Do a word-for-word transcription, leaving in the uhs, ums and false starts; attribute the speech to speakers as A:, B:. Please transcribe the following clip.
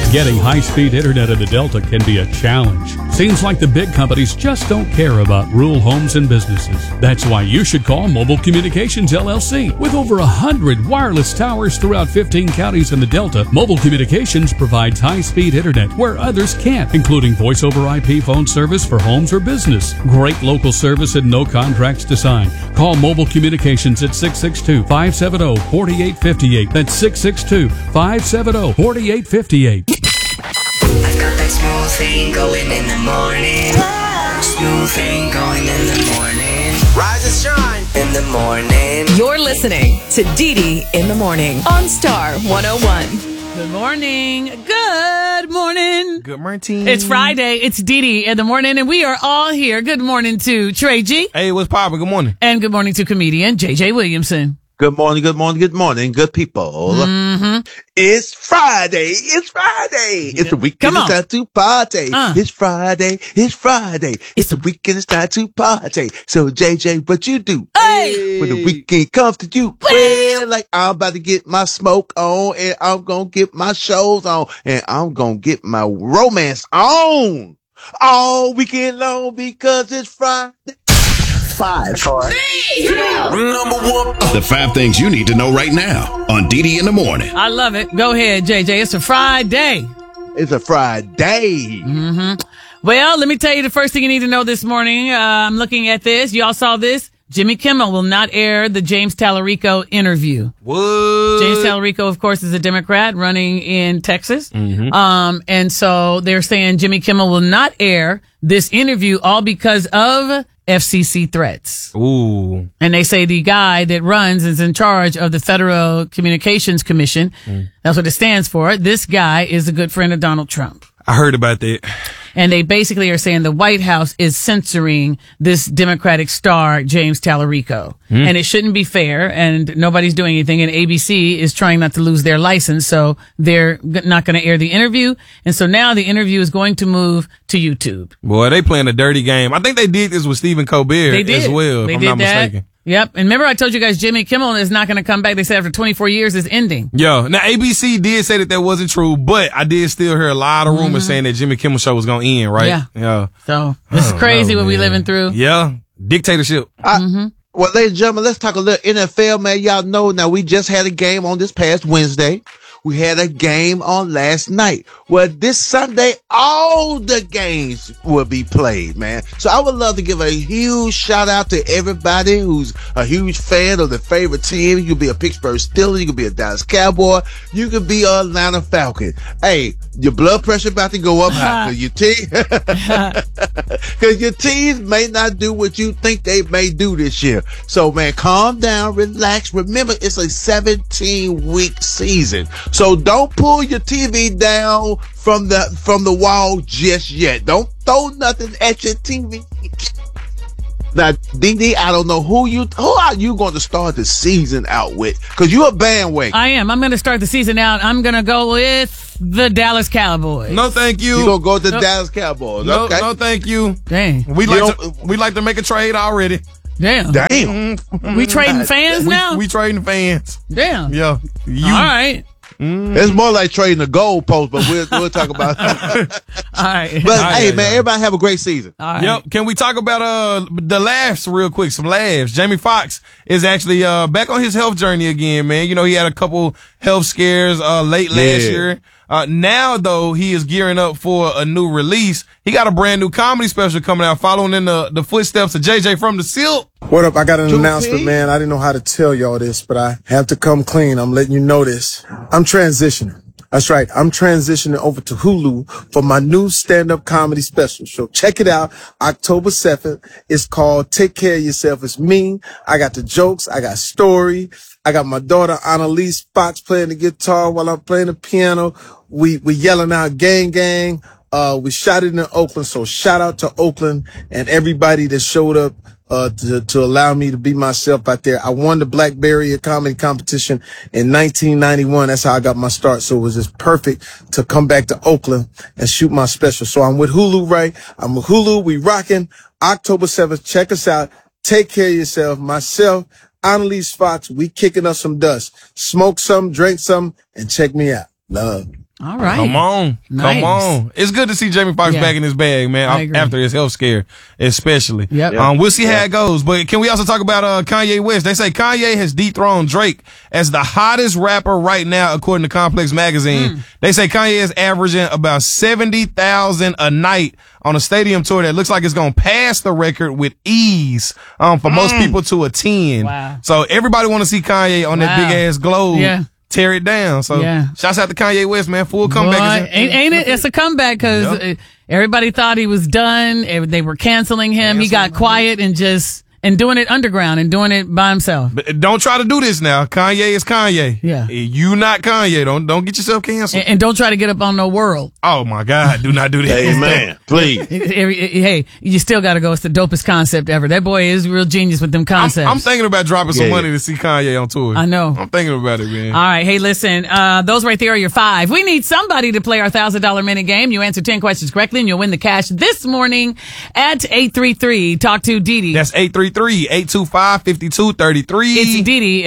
A: Getting high-speed internet in the Delta can be a challenge. Seems like the big companies just don't care about rural homes and businesses. That's why you should call Mobile Communications L L C. With over one hundred wireless towers throughout fifteen counties in the Delta, Mobile Communications provides high-speed internet where others can't, including voice over I P phone service for homes or business. Great local service and no contracts to sign. Call Mobile Communications at six six two, five seven zero, four eight five eight. That's six six two, five seven zero, four eight five eight.
B: I've got that smooth thing going in the morning. Smooth thing going in the morning. Rise and shine in the morning.
C: You're listening to Dee Dee in the Morning on Star one oh one.
D: Good morning. Good morning.
E: Good morning.
D: It's Friday. It's Dee Dee in the morning, and we are all here. Good morning to Trey G.
E: Hey, what's poppin'? Good morning.
D: And good morning to comedian J J Williamson.
F: Good morning, good morning, good morning, good people.
D: Mm-hmm.
F: It's Friday. It's Friday. It's the weekend.
D: Come on.
F: It's time to party.
D: Uh.
F: It's Friday. It's Friday. It's the weekend. It's time to party. So, J J, what you do?
D: Hey.
F: When the weekend comes to you, well, like I'm about to get my smoke on, and I'm gonna get my shows on, and I'm gonna get my romance on all weekend long because it's Friday.
B: Five, four, three, two, number one.
G: The five things you need to know right now on Dee Dee in the Morning.
D: I love it. Go ahead, J J. It's a Friday.
F: It's a Friday.
D: Mm-hmm. Well, let me tell you the first thing you need to know this morning. Uh, I'm looking at this. Y'all saw this? Jimmy Kimmel will not air the James Tallarico interview.
E: What?
D: James Tallarico, of course, is a Democrat running in Texas.
E: Mm-hmm.
D: Um, and so they're saying Jimmy Kimmel will not air this interview all because of F C C threats.
E: Ooh.
D: And they say the guy that runs is in charge of the Federal Communications Commission. Mm. That's what it stands for. This guy is a good friend of Donald Trump.
E: I heard about that.
D: And they basically are saying the White House is censoring this Democratic star, James Tallarico. Mm. And it shouldn't be fair, and nobody's doing anything. And A B C is trying not to lose their license, so they're not going to air the interview. And so now the interview is going to move to YouTube.
E: Boy, they playing a dirty game. I think they did this with Stephen Colbert
D: they did.
E: as well,
D: they
E: if I'm
D: did
E: not
D: that.
E: mistaken.
D: Yep. And remember I told you guys Jimmy Kimmel is not going to come back. They said after twenty-four years is ending.
E: Yo, now A B C did say that that wasn't true, but I did still hear a lot of rumors
D: Mm-hmm.
E: saying that Jimmy Kimmel show was going to end, right?
D: Yeah.
E: Yeah.
D: So this is crazy
E: know,
D: what we
E: man.
D: living through.
E: Yeah. Dictatorship.
F: I,
D: Mm-hmm.
F: Well, ladies and gentlemen, let's talk a little N F L, man. Y'all know now we just had a game on this past Wednesday. We had a game on last night. Well, this Sunday, all the games will be played, man. So I would love to give a huge shout out to everybody who's a huge fan of the favorite team. You could be a Pittsburgh Steelers. You could be a Dallas Cowboy. You could be an Atlanta Falcon. Hey, your blood pressure about to go up high because your team, because your teams may not do what you think they may do this year. So, man, calm down, relax. Remember, it's a seventeen week season. So don't pull your T V down from the from the wall just yet. Don't throw nothing at your T V. Now, D D, I don't know who you who are you going to start the season out with? Because you're a bandwagon.
D: I am. I'm going to start the season out. I'm going to go with the Dallas Cowboys.
E: No, thank you.
F: You're going to go with the
D: No.
F: Dallas Cowboys.
E: No,
F: Okay.
E: no, thank you.
D: Dang.
E: We
F: You
E: like
F: don't-
E: to, we like to make a trade already.
D: Damn.
F: Damn.
D: We trading fans
E: We,
D: now?
E: we trading fans.
D: Damn.
E: Yeah. You.
D: All right.
F: It's more like trading the goalpost, but we'll we'll talk about it.
D: All right.
F: But
E: All
F: hey,
E: right,
F: man,
E: yeah.
F: everybody have a great season.
D: All right.
E: Yep. Can we talk about uh the laughs real quick? Some laughs. Jamie Foxx is actually uh back on his health journey again, man. You know, he had a couple health scares uh late last
F: Yeah.
E: year. Uh now though, he is gearing up for a new release. He got a brand new comedy special coming out following in the, the footsteps of J J from the Silk.
H: What up? I got an
F: two
H: announcement,
F: P?
H: man. I didn't know how to tell y'all this, but I have to come clean. I'm letting you know this. I'm transitioning. That's right. I'm transitioning over to Hulu for my new stand-up comedy special. So check it out. October seventh. It's called Take Care of Yourself. It's me. I got the jokes. I got story. I got my daughter, Annalise Fox, playing the guitar while I'm playing the piano. We, we yelling out gang, gang. Uh, we shot it in Oakland. So shout out to Oakland and everybody that showed up. Uh, to, to allow me to be myself out there. I won the Black Barrier comedy competition in nineteen ninety-one. That's how I got my start. So it was just perfect to come back to Oakland and shoot my special. So I'm with Hulu, right? I'm with Hulu. We rocking October seventh. Check us out. Take care of yourself. Myself, Annalise Fox, we kicking up some dust. Smoke some, drink some, and check me out. Love.
D: All right.
E: Come on.
D: Nice.
E: Come on. It's good to see Jamie Foxx
D: Yeah.
E: back in his bag, man,
D: I agree.
E: after his health scare, especially.
D: Yep.
E: Um, we'll see how it goes. But can we also talk about uh, Kanye West? They say Kanye has dethroned Drake as the hottest rapper right now, according to Complex Magazine.
D: Mm.
E: They say Kanye is averaging about seventy thousand a night on a stadium tour that looks like it's going to pass the record with ease um, for most people to attend.
D: Wow.
E: So everybody want to see Kanye on that
D: Wow.
E: big ass globe.
D: Yeah.
E: Tear it down. So,
D: Yeah.
E: shouts out to Kanye West, man. Full comeback.
D: Boy, ain't, ain't it? It's a comeback because
E: Yep.
D: everybody thought he was done. Eh, They were canceling him. He got quiet and just and doing it underground and doing it by himself.
E: But don't try to do this now. Kanye is Kanye.
D: Yeah.
E: You not Kanye. Don't don't get yourself canceled.
D: And, and don't try to get up on no world.
E: Oh my God. Do not do that.
F: Amen. Please.
D: Hey, you still got to go. It's the dopest concept ever. That boy is real genius with them
E: I'm,
D: concepts.
E: I'm thinking about dropping some
F: Yeah.
E: money to see Kanye on tour.
D: I know.
E: I'm thinking about it, man.
D: All right. Hey, listen, uh, those right there are your five. We need somebody to play our one thousand dollars minute game. You answer ten questions correctly and you'll win the cash this morning at eight three three. Talk to Dee Dee.
E: That's eight three three, eight two five, five two three three.
D: It's Dee Dee.